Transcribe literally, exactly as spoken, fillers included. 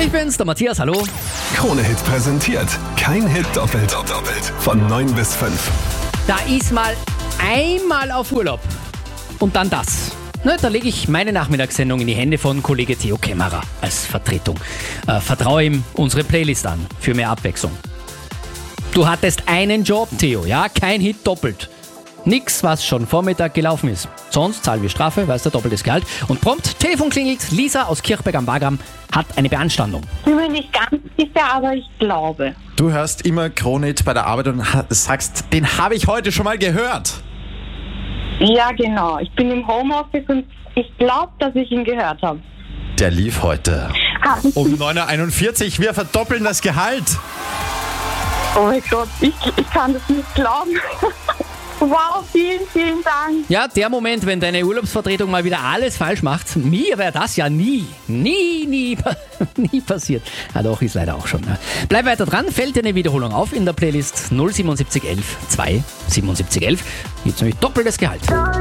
Ich bin's, der Matthias, hallo. Krone-Hit präsentiert. Kein Hit doppelt. doppelt. Von neun bis fünf. Da ist mal einmal auf Urlaub. Und dann das. Ne, da lege ich meine Nachmittagssendung in die Hände von Kollege Theo Kämmerer als Vertretung. Äh, vertraue ihm unsere Playlist an, für mehr Abwechslung. Du hattest einen Job, Theo, ja? Kein Hit doppelt. Nix, was schon Vormittag gelaufen ist. Sonst zahlen wir Strafe, weißt du, doppeltes Gehalt. Und prompt, Telefon klingelt, Lisa aus Kirchberg am Wagram hat eine Beanstandung. Ich bin mir nicht ganz sicher, aber ich glaube. Du hörst immer Krone-Hit bei der Arbeit und ha- sagst, den habe ich heute schon mal gehört. Ja, genau. Ich bin im Homeoffice und ich glaube, dass ich ihn gehört habe. Der lief heute Ah, um neun Uhr einundvierzig. Wir verdoppeln das Gehalt. oh mein Gott, ich, ich kann das nicht glauben. Wow, vielen, vielen Dank. Ja, der Moment, wenn deine Urlaubsvertretung mal wieder alles falsch macht. Mir wäre das ja nie, nie, nie, nie passiert. Ja doch, ist leider auch schon. Ne? Bleib weiter dran, fällt dir eine Wiederholung auf in der Playlist null sieben sieben eins eins zwei sieben sieben eins eins. Jetzt nämlich doppeltes Gehalt.